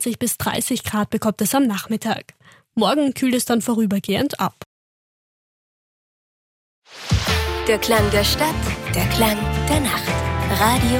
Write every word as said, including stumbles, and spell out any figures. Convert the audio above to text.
achtzig bis dreißig Grad bekommt es am Nachmittag. Morgen kühlt es dann vorübergehend ab. Der Klang der Stadt, der Klang der Nacht. Radio